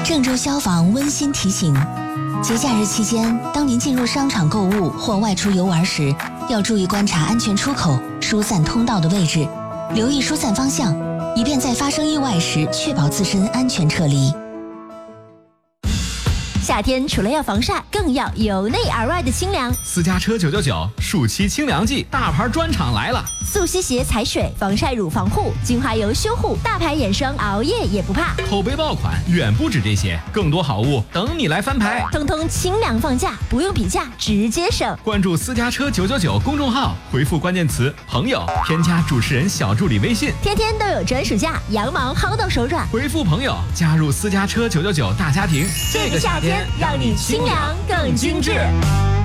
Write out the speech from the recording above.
郑州消防温馨提醒：节假日期间，当您进入商场购物或外出游玩时，要注意观察安全出口、疏散通道的位置，留意疏散方向，以便在发生意外时确保自身安全撤离。 夏天除了要防晒，更要由内而外的清凉。 私家车999暑期清凉季大牌专场来了， 速吸鞋踩水，防晒乳防护，精华油修护，大牌眼霜熬夜也不怕。 口碑爆款远不止这些，更多好物等你来翻牌， 通通清凉放价，不用比价直接省。 关注私家车999公众号，回复关键词朋友，添加主持人小助理微信， 天天都有专属价，羊毛薅到手软。 回复朋友加入私家车999大家庭， 这个夏天让你清凉更精致。